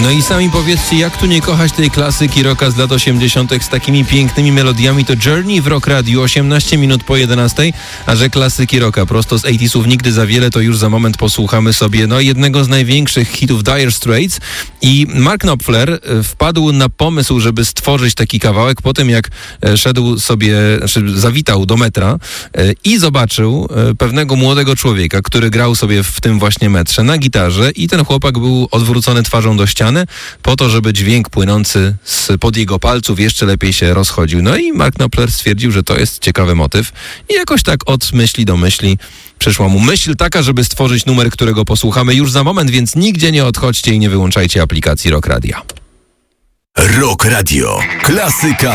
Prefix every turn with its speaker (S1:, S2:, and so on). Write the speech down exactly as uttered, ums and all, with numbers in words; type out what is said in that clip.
S1: No i sami powiedzcie, jak tu nie kochać tej klasyki rocka z lat osiemdziesiątych z takimi pięknymi melodiami. To Journey w Rock Radio, osiemnaście minut po jedenastej, a że klasyki rocka prosto z osiemdziesiątych nigdy za wiele, to już za moment posłuchamy sobie no jednego z największych hitów Dire Straits. I Mark Knopfler wpadł na pomysł, żeby stworzyć taki kawałek po tym, jak szedł sobie, znaczy zawitał do metra i zobaczył pewnego młodego człowieka, który grał sobie w tym właśnie metrze na gitarze i ten chłopak był odwrócony twarzą do ściany po to, żeby dźwięk płynący spod jego palców jeszcze lepiej się rozchodził. No i Mark Knopfler stwierdził, że to jest ciekawy motyw i jakoś tak od myśli do myśli przyszła mu myśl taka, żeby stworzyć numer, którego posłuchamy już za moment, więc nigdzie nie odchodźcie i nie wyłączajcie aplikacji Rock Radio.
S2: Rock Radio. Klasyka